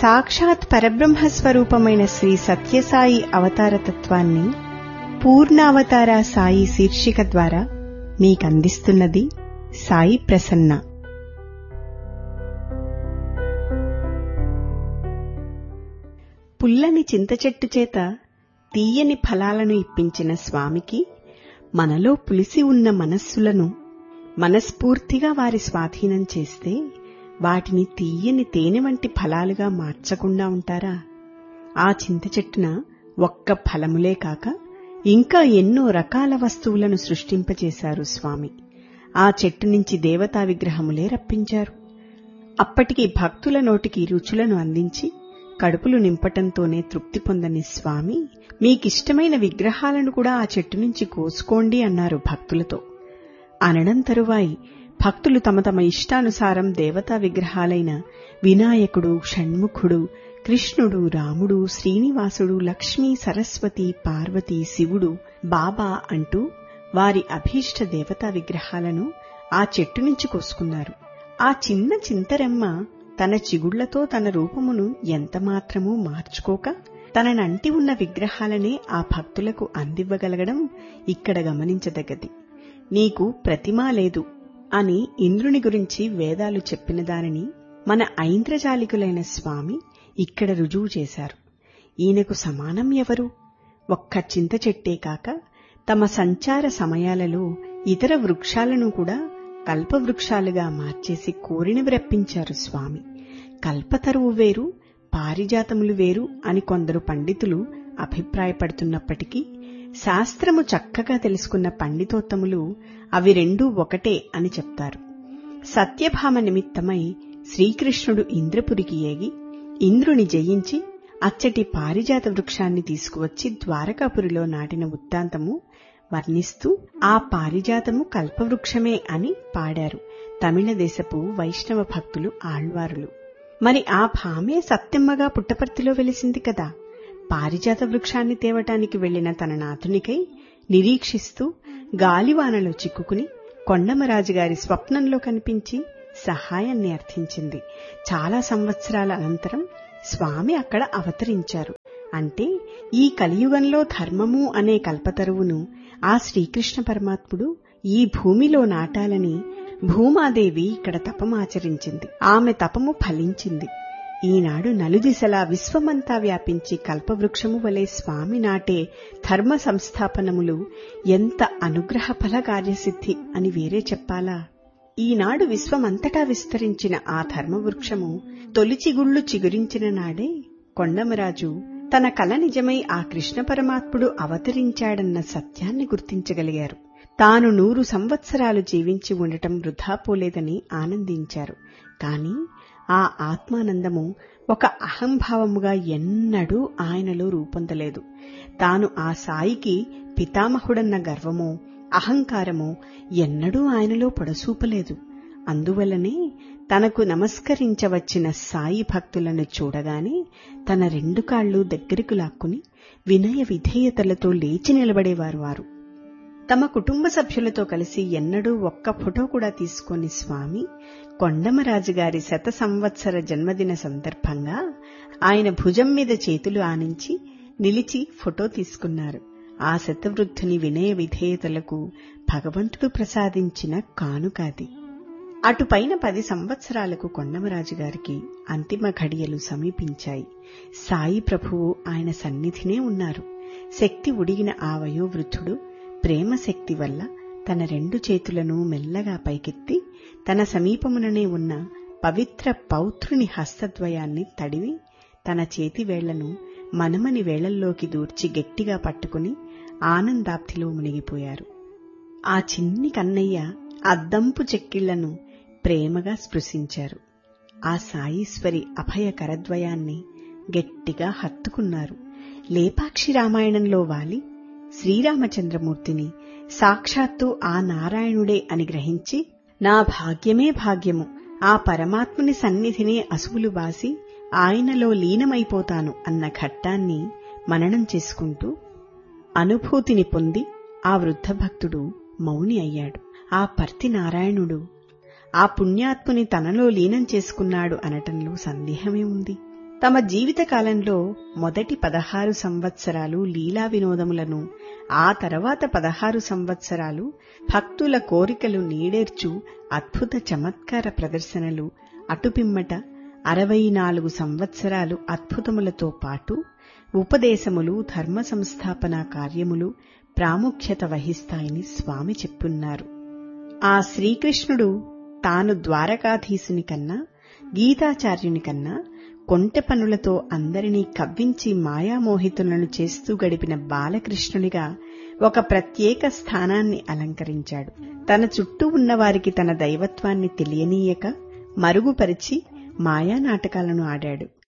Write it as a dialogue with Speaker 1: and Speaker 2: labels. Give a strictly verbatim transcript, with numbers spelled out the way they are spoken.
Speaker 1: సాక్షాత్ పరబ్రహ్మస్వరూపమైన శ్రీ సత్యసాయి అవతారతత్వాన్ని పూర్ణావతార సాయి శీర్షిక ద్వారా మీకందిస్తున్నది సాయి ప్రసన్న. పుల్లని చింతచెట్టు చేత తీయని ఫలాలను ఇప్పించిన స్వామికి మనలో పులిసి ఉన్న మనస్సులను మనస్ఫూర్తిగా వారి స్వాధీనం చేస్తే వాటిని తీయని తేనె వంటి ఫలాలుగా మార్చకుండా ఉంటారా? ఆ చింతచెట్టున ఒక్క ఫలములే కాక ఇంకా ఎన్నో రకాల వస్తువులను సృష్టింపచేశారు స్వామి. ఆ చెట్టు నుంచి దేవతా విగ్రహములే రప్పించారు. అప్పటికి భక్తుల నోటికి రుచులను అందించి కడుపులు నింపటంతోనే తృప్తి పొందని స్వామి, మీకిష్టమైన విగ్రహాలను కూడా ఆ చెట్టు నుంచి కోసుకోండి అన్నారు భక్తులతో. అనడం తరువాయి భక్తులు తమ తమ ఇష్టానుసారం దేవతా విగ్రహాలైన వినాయకుడు, షణ్ముఖుడు, కృష్ణుడు, రాముడు, శ్రీనివాసుడు, లక్ష్మీ, సరస్వతి, పార్వతి, శివుడు, బాబా అంటూ వారి అభీష్ట దేవతా విగ్రహాలను ఆ చెట్టు నుంచి కోసుకున్నారు. ఆ చిన్న చింతరెమ్మ తన చిగుళ్లతో తన రూపమును ఎంతమాత్రమూ మార్చుకోక తననంటి ఉన్న విగ్రహాలనే ఆ భక్తులకు అందివ్వగలగడం ఇక్కడ గమనించదగ్గది. నీకు ప్రతిమా లేదు అని ఇంద్రుని గురించి వేదాలు చెప్పిన దానిని మన ఐంద్రజాలికులైన స్వామి ఇక్కడ రుజువు చేశారు. ఈయనకు సమానం ఎవరు? ఒక్క చింత చెట్టే కాక తమ సంచార సమయాలలో ఇతర వృక్షాలను కూడా కల్పవృక్షాలుగా మార్చేసి కోరినవి రప్పించారు స్వామి. కల్పతరువు వేరు, పారిజాతములు వేరు అని కొందరు పండితులు అభిప్రాయపడుతున్నప్పటికీ శాస్త్రము చక్కగా తెలుసుకున్న పండితోత్తములు అవి రెండూ ఒకటే అని చెప్తారు. సత్యభామ నిమిత్తమై శ్రీకృష్ణుడు ఇంద్రపురికి ఏగి ఇంద్రుని జయించి అచ్చటి పారిజాత వృక్షాన్ని తీసుకువచ్చి ద్వారకాపురిలో నాటిన వృత్తాంతము వర్ణిస్తూ ఆ పారిజాతము కల్పవృక్షమే అని పాడారు తమిళ దేశపు వైష్ణవ భక్తులు ఆళ్వారులు. మరి ఆ భామే సత్యమ్మగా పుట్టపర్తిలో వెలిసింది కదా. పారిజాత వృక్షాన్ని తేవటానికి వెళ్లిన తన నాథునికై నిరీక్షిస్తూ గాలివానలో చిక్కుకుని కొండమరాజుగారి స్వప్నంలో కనిపించి సహాయాన్ని అర్థించింది. చాలా సంవత్సరాల అనంతరం స్వామి అక్కడ అవతరించారు. అంటే ఈ కలియుగంలో ధర్మము అనే కల్పతరువును ఆ శ్రీకృష్ణ పరమాత్ముడు ఈ భూమిలో నాటాలని భూమాదేవి ఇక్కడ తపమాచరించింది. ఆమె తపము ఫలించింది. ఈనాడు నలుదిశలా విశ్వమంతా వ్యాపించి కల్పవృక్షము వలె స్వామి నాటే ధర్మ సంస్థాపనములు ఎంత అనుగ్రహ ఫల కార్యసిద్ధి అని వేరే చెప్పాలా? ఈనాడు విశ్వమంతటా విస్తరించిన ఆ ధర్మవృక్షము తొలిచిగుళ్లు చిగురించిన నాడే కొండమరాజు తన కల నిజమై ఆ కృష్ణ పరమాత్ముడు అవతరించాడన్న సత్యాన్ని గుర్తించగలిగారు. తాను నూరు సంవత్సరాలు జీవించి ఉండటం వృధా పోలేదని ఆనందించారు. కాని ఆ ఆత్మానందము ఒక అహంభావముగా ఎన్నడూ ఆయనలో రూపొందలేదు. తాను ఆ సాయికి పితామహుడన్న గర్వమో అహంకారమో ఎన్నడూ ఆయనలో పొడసూపలేదు. అందువల్లనే తనకు నమస్కరించవచ్చిన సాయి భక్తులను చూడగానే తన రెండు కాళ్లు దగ్గరకు లాక్కుని వినయ విధేయతలతో లేచి నిలబడేవారు. వారు తమ కుటుంబ సభ్యులతో కలిసి ఎన్నడూ ఒక్క ఫోటో కూడా తీసుకొని స్వామి కొండమరాజుగారి శత సంవత్సర జన్మదిన సందర్భంగా ఆయన భుజం మీద చేతులు ఆనించి నిలిచి ఫోటో తీసుకున్నారు. ఆ శతవృద్ధుని వినయ విధేయతలకు భగవంతుడు ప్రసాదించిన కానుకాది. అటుపైన పది సంవత్సరాలకు కొండమరాజుగారికి అంతిమ ఘడియలు సమీపించాయి. సాయి ప్రభువు ఆయన సన్నిధినే ఉన్నారు. శక్తి ఉడిగిన ఆ వయోవృద్ధుడు ప్రేమశక్తి వల్ల తన రెండు చేతులను మెల్లగా పైకెత్తి తన సమీపముననే ఉన్న పవిత్ర పౌత్రుని హస్తద్వయాన్ని తడివి తన చేతివేళ్లను మనమని వేళ్లల్లోకి దూర్చి గట్టిగా పట్టుకుని ఆనందాప్తిలో మునిగిపోయారు. ఆ చిన్ని కన్నయ్య అద్దంపు చెక్కిళ్లను ప్రేమగా స్పృశించారు. ఆ సాయీశ్వరి అభయ కరద్వయాన్ని గట్టిగా హత్తుకున్నారు. లేపాక్షి రామాయణంలో వాలి శ్రీరామచంద్రమూర్తిని సాక్షాత్తు ఆ నారాయణుడే అని గ్రహించి నా భాగ్యమే భాగ్యము, ఆ పరమాత్ముని సన్నిధినే అసువులు బాసి ఆయనలో లీనమైపోతాను అన్న ఘట్టాన్ని మననం చేసుకుంటూ అనుభూతిని పొంది ఆ వృద్ధ భక్తుడు మౌని అయ్యాడు. ఆ పర్తి నారాయణుడు ఆ పుణ్యాత్ముని తనలో లీనం చేసుకున్నాడు అనటంలో సందేహమే ఉంది. తమ జీవితకాలంలో మొదటి పదహారు సంవత్సరాలు లీలా వినోదములను, ఆ తర్వాత పదహారు సంవత్సరాలు భక్తుల కోరికలు నీడేర్చు అద్భుత చమత్కార ప్రదర్శనలు, అటుపిమ్మట అరవై నాలుగు సంవత్సరాలు అద్భుతములతో పాటు ఉపదేశములు, ధర్మ సంస్థాపన కార్యములు ప్రాముఖ్యత వహిస్తాయని స్వామి చెప్పున్నారు. ఆ శ్రీకృష్ణుడు తాను ద్వారకాధీశుని కన్నా, గీతాచార్యుని కన్నా కొంటె పనులతో అందరినీ కవ్వించి మాయామోహితులను చేస్తూ గడిపిన బాలకృష్ణునిగా ఒక ప్రత్యేక స్థానాన్ని అలంకరించాడు. తన చుట్టూ ఉన్నవారికి తన దైవత్వాన్ని తెలియనీయక మరుగుపరిచి మాయా నాటకాలను ఆడాడు.